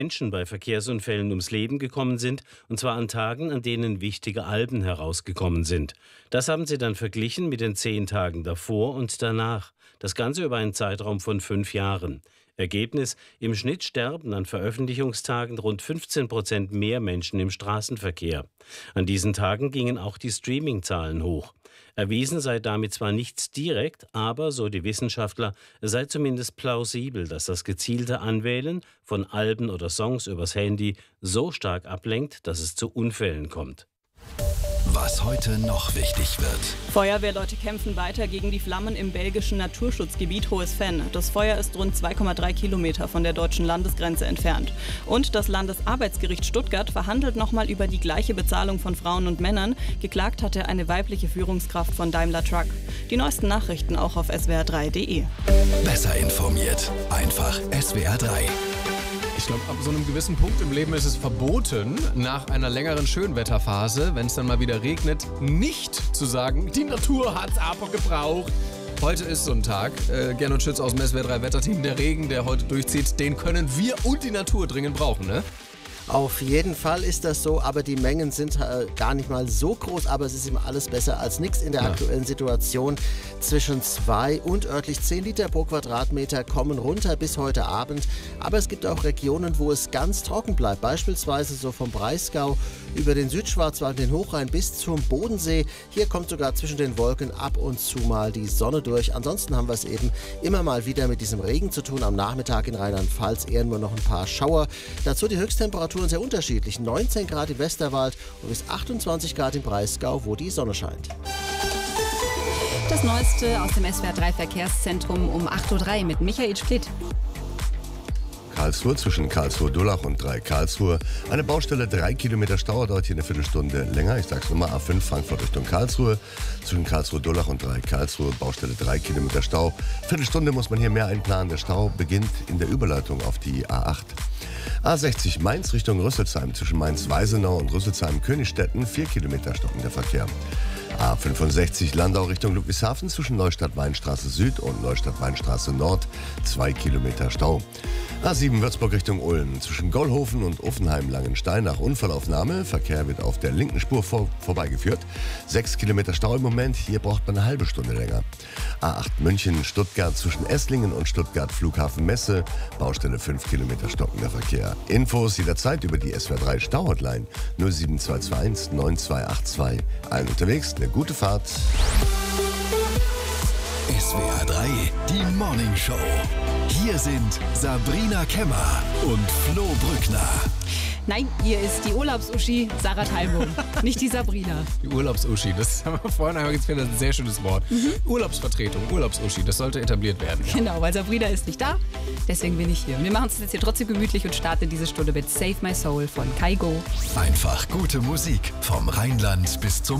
Menschen bei Verkehrsunfällen ums Leben gekommen sind, und zwar an Tagen, an denen wichtige Alben herausgekommen sind. Das haben sie dann verglichen mit den 10 Tagen davor und danach. Das Ganze über einen Zeitraum von 5 Jahren. Ergebnis: Im Schnitt sterben an Veröffentlichungstagen rund 15% mehr Menschen im Straßenverkehr. An diesen Tagen gingen auch die Streaming-Zahlen hoch. Erwiesen sei damit zwar nichts direkt, aber, so die Wissenschaftler, sei zumindest plausibel, dass das gezielte Anwählen von Alben oder Songs übers Handy so stark ablenkt, dass es zu Unfällen kommt. Was heute noch wichtig wird. Feuerwehrleute kämpfen weiter gegen die Flammen im belgischen Naturschutzgebiet Hohes Venn. Das Feuer ist rund 2,3 Kilometer von der deutschen Landesgrenze entfernt. Und das Landesarbeitsgericht Stuttgart verhandelt nochmal über die gleiche Bezahlung von Frauen und Männern. Geklagt hatte eine weibliche Führungskraft von Daimler Truck. Die neuesten Nachrichten auch auf swr3.de. Besser informiert. Einfach SWR3. Ich glaube, ab so einem gewissen Punkt im Leben ist es verboten, nach einer längeren Schönwetterphase, wenn es dann mal wieder regnet, nicht zu sagen, die Natur hat's aber gebraucht. Heute ist so ein Tag. Gernot Schütz aus dem SWR3 Wetterteam. Der Regen, der heute durchzieht, den können wir und die Natur dringend brauchen, ne? Auf jeden Fall ist das so, aber die Mengen sind gar nicht mal so groß, aber es ist immer alles besser als nichts in der aktuellen Situation. Zwischen 2 und örtlich 10 Liter pro Quadratmeter kommen runter bis heute Abend, aber es gibt auch Regionen, wo es ganz trocken bleibt, beispielsweise so vom Breisgau über den Südschwarzwald, den Hochrhein bis zum Bodensee. Hier kommt sogar zwischen den Wolken ab und zu mal die Sonne durch. Ansonsten haben wir es eben immer mal wieder mit diesem Regen zu tun. Am Nachmittag in Rheinland-Pfalz eher nur noch ein paar Schauer. Dazu die Höchsttemperaturen sehr unterschiedlich. 19 Grad im Westerwald und bis 28 Grad im Breisgau, wo die Sonne scheint. Das Neueste aus dem SWR3 Verkehrszentrum um 8.03 Uhr mit Michael Splitt. Karlsruhe zwischen Karlsruhe-Durlach und 3 Karlsruhe. Eine Baustelle, 3 Kilometer Stau, dauert hier eine Viertelstunde länger. Ich sag's nochmal, A5 Frankfurt Richtung Karlsruhe. Zwischen Karlsruhe-Durlach und 3 Karlsruhe, Baustelle 3 Kilometer Stau. Viertelstunde muss man hier mehr einplanen. Der Stau beginnt in der Überleitung auf die A8. A60 Mainz Richtung Rüsselsheim zwischen Mainz-Weisenau und Rüsselsheim-Königstetten, 4 Kilometer stockender Verkehr. A65 Landau Richtung Ludwigshafen zwischen Neustadt-Weinstraße Süd und Neustadt-Weinstraße Nord, 2 Kilometer Stau. A7 Würzburg Richtung Ulm zwischen Gollhofen und Offenheim-Langenstein nach Unfallaufnahme. Verkehr wird auf der linken Spur vorbeigeführt. 6 Kilometer Stau im Moment, hier braucht man eine halbe Stunde länger. A8 München-Stuttgart zwischen Esslingen und Stuttgart Flughafen Messe, Baustelle 5 Kilometer stockender Verkehr. Infos jederzeit über die SWR3 Stau-Hotline 07221 9282. Allen unterwegs eine gute Fahrt. SWR3, die Morning Show. Hier sind Sabrina Kemmer und Flo Brückner. Nein, hier ist die Urlaubs-Uschi Sarah Teilbohm, nicht die Sabrina. Die Urlaubs-Uschi, das haben wir vorhin einmal gesagt, das ist ein sehr schönes Wort. Urlaubsvertretung, Urlaubs-Uschi, das sollte etabliert werden. Ja. Genau, weil Sabrina ist nicht da, deswegen bin ich hier. Wir machen es jetzt hier trotzdem gemütlich und starten diese Stunde mit Save My Soul von Kaigo. Einfach gute Musik vom Rheinland bis zum